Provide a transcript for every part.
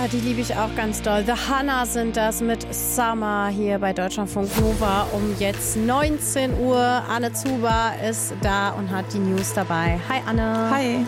die liebe ich auch ganz doll. The Hanna sind das mit Summer hier bei Deutschlandfunk Nova um jetzt 19 Uhr. Anne Zuber ist da und hat die News dabei. Hi Anne. Hi.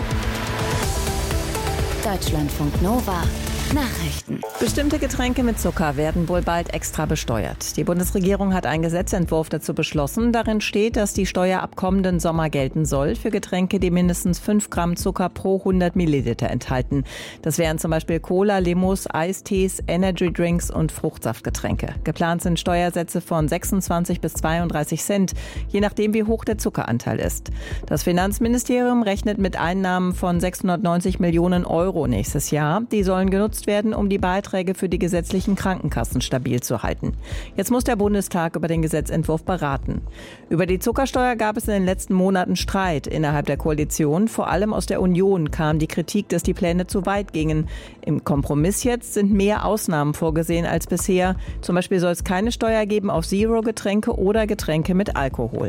Deutschlandfunk Nova. Nachrichten. Bestimmte Getränke mit Zucker werden wohl bald extra besteuert. Die Bundesregierung hat einen Gesetzentwurf dazu beschlossen. Darin steht, dass die Steuer ab kommenden Sommer gelten soll für Getränke, die mindestens 5 Gramm Zucker pro 100 Milliliter enthalten. Das wären zum Beispiel Cola, Limos, Eistees, Energydrinks und Fruchtsaftgetränke. Geplant sind Steuersätze von 26 bis 32 Cent, je nachdem wie hoch der Zuckeranteil ist. Das Finanzministerium rechnet mit Einnahmen von 690 Millionen Euro nächstes Jahr. Die sollen genutzt werden, um die Beiträge für die gesetzlichen Krankenkassen stabil zu halten. Jetzt muss der Bundestag über den Gesetzentwurf beraten. Über die Zuckersteuer gab es in den letzten Monaten Streit innerhalb der Koalition. Vor allem aus der Union kam die Kritik, dass die Pläne zu weit gingen. Im Kompromiss jetzt sind mehr Ausnahmen vorgesehen als bisher. Zum Beispiel soll es keine Steuer geben auf Zero-Getränke oder Getränke mit Alkohol.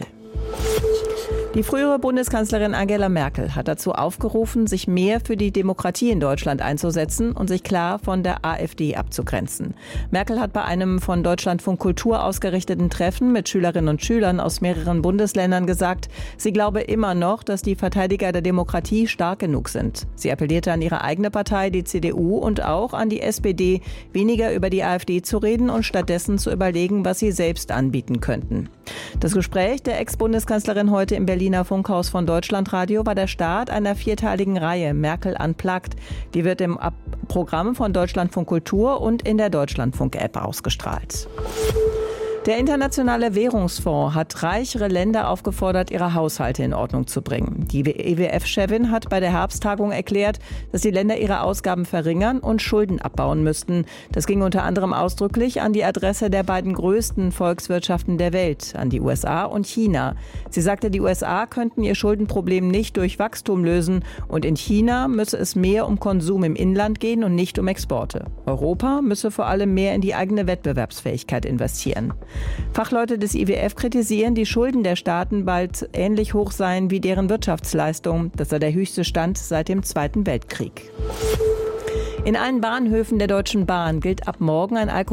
Die frühere Bundeskanzlerin Angela Merkel hat dazu aufgerufen, sich mehr für die Demokratie in Deutschland einzusetzen und sich klar von der AfD abzugrenzen. Merkel hat bei einem von Deutschlandfunk Kultur ausgerichteten Treffen mit Schülerinnen und Schülern aus mehreren Bundesländern gesagt, sie glaube immer noch, dass die Verteidiger der Demokratie stark genug sind. Sie appellierte an ihre eigene Partei, die CDU, und auch an die SPD, weniger über die AfD zu reden und stattdessen zu überlegen, was sie selbst anbieten könnten. Das Gespräch der Ex-Bundeskanzlerin heute im Berliner Funkhaus von Deutschlandradio war der Start einer 4-teiligen Reihe Merkel Unplugged. Die wird im Programm von Deutschlandfunk Kultur und in der Deutschlandfunk-App ausgestrahlt. Der Internationale Währungsfonds hat reichere Länder aufgefordert, ihre Haushalte in Ordnung zu bringen. Die IWF-Chefin hat bei der Herbsttagung erklärt, dass die Länder ihre Ausgaben verringern und Schulden abbauen müssten. Das ging unter anderem ausdrücklich an die Adresse der beiden größten Volkswirtschaften der Welt, an die USA und China. Sie sagte, die USA könnten ihr Schuldenproblem nicht durch Wachstum lösen und in China müsse es mehr um Konsum im Inland gehen und nicht um Exporte. Europa müsse vor allem mehr in die eigene Wettbewerbsfähigkeit investieren. Fachleute des IWF kritisieren, die Schulden der Staaten bald ähnlich hoch seien wie deren Wirtschaftsleistung. Das sei der höchste Stand seit dem Zweiten Weltkrieg. In allen Bahnhöfen der Deutschen Bahn gilt ab morgen ein